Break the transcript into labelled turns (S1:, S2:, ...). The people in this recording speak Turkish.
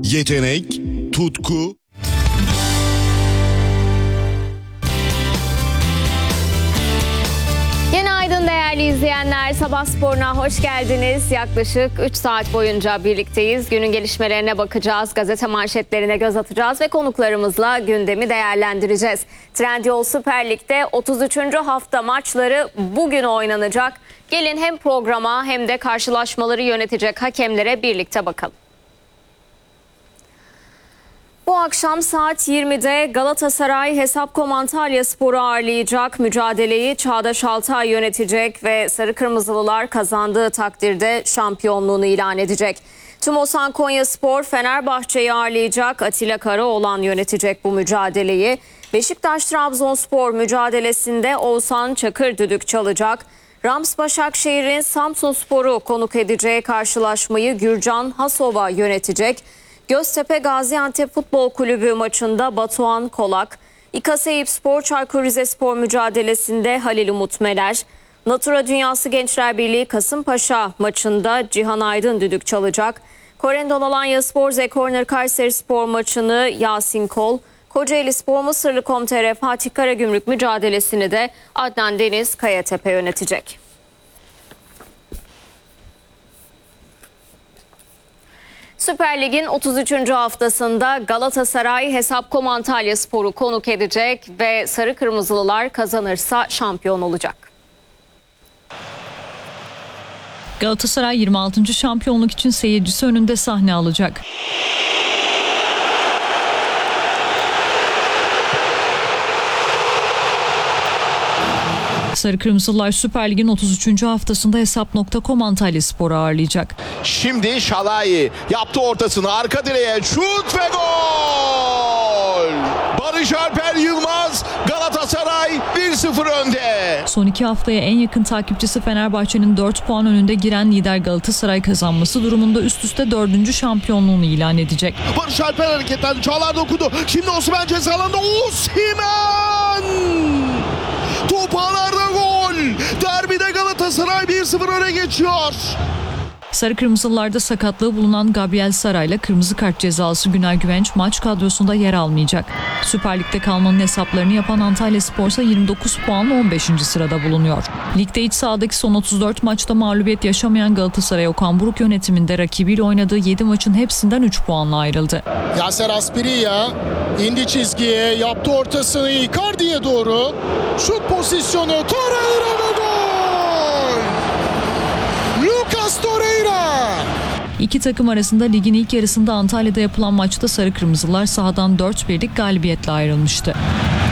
S1: Yetenek, tutku.
S2: Günaydın değerli izleyenler. Sabah Sporu'na hoş geldiniz. Yaklaşık 3 saat boyunca birlikteyiz. Günün gelişmelerine bakacağız, gazete manşetlerine göz atacağız ve konuklarımızla gündemi değerlendireceğiz. Trendyol Süper Lig'de 33. hafta maçları bugün oynanacak. Gelin hem programa hem de karşılaşmaları yönetecek hakemlere birlikte bakalım. Bu akşam saat 20'de Galatasaray Hesapkom Antalyaspor'u ağırlayacak. Mücadeleyi Çağdaş Altay yönetecek ve Sarı Kırmızılılar kazandığı takdirde şampiyonluğunu ilan edecek. Tumosan Konyaspor Fenerbahçe'yi ağırlayacak. Atilla Karaoğlan yönetecek bu mücadeleyi. Beşiktaş Trabzonspor mücadelesinde Oğuzhan Çakır düdük çalacak. Rams Başakşehir'in Samsunspor'u konuk edeceği karşılaşmayı Gürcan Hasova yönetecek. Göztepe Gaziantep Futbol Kulübü maçında Batuhan Kolak, İKAS Eyüpspor Çaykur Rizespor mücadelesinde Halil Umut Meler, Natura Dünyası Gençler Birliği Kasımpaşa maçında Cihan Aydın düdük çalacak. Korendon Alanyaspor Zekorner Kayserispor maçını Yasin Kol, Kocaelispor Mısırlı.com.tr Fatih Karagümrük mücadelesini de Adnan Deniz Kayatepe yönetecek. Süper Lig'in 33. haftasında Galatasaray Hesapkom Antalyaspor'u konuk edecek ve Sarı Kırmızılılar kazanırsa şampiyon olacak.
S3: Galatasaray 26. şampiyonluk için seyircisi önünde sahne alacak. Sarı Kırmızılar Süper Lig'in 33. haftasında Hesap.com Antalyaspor'u ağırlayacak.
S4: Şimdi Şalai yaptı ortasını, arka direğe şut ve gol! Barış Alper Yılmaz, Galatasaray 1-0 önde.
S3: Son 2 haftaya en yakın takipçisi Fenerbahçe'nin 4 puan önünde giren lider Galatasaray kazanması durumunda üst üste 4. şampiyonluğunu ilan edecek.
S4: Barış Alper hareketlendi, Çağlar dokundu. Şimdi Osimhen ceza alanında, Osimhen! Top ağlarda gol. Derbide Galatasaray 1-0 öne geçiyor.
S3: Sarı Kırmızılılarda sakatlığı bulunan Gabriel Saray'la kırmızı kart cezalısı Günay Güvenç maç kadrosunda yer almayacak. Süper Lig'de kalmanın hesaplarını yapan Antalyaspor ise 29 puanla 15. sırada bulunuyor. Ligde iç sahadaki son 34 maçta mağlubiyet yaşamayan Galatasaray Okan Buruk yönetiminde rakibiyle oynadığı 7 maçın hepsinden 3 puanla ayrıldı.
S5: Yaser Aspirilla indi çizgiye, yaptı ortasını Icardi'ye doğru. Şut pozisyonu, Torreira ve gol! Lucas Torreira!
S3: İki takım arasında ligin ilk yarısında Antalya'da yapılan maçta Sarı Kırmızılar sahadan 4-1'lik galibiyetle ayrılmıştı.